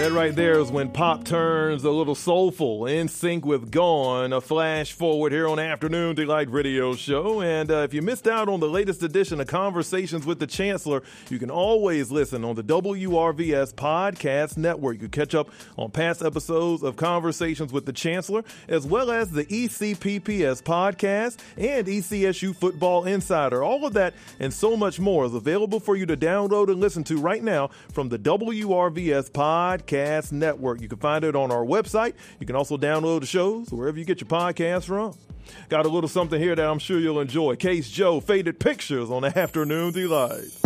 That right there is when pop turns a little soulful, in sync with Gone, a flash forward here on Afternoon Delight Radio Show. And if you missed out on the latest edition of Conversations with the Chancellor, you can always listen on the WRVS Podcast Network. You can catch up on past episodes of Conversations with the Chancellor, as well as the ECPPS Podcast and ECSU Football Insider. All of that and so much more is available for you to download and listen to right now from the WRVS Podcast Network. You can find it on our website. You can also download the shows wherever you get your podcasts from. Got a little something here that I'm sure you'll enjoy. Case Joe, Faded Pictures on Afternoon Delight.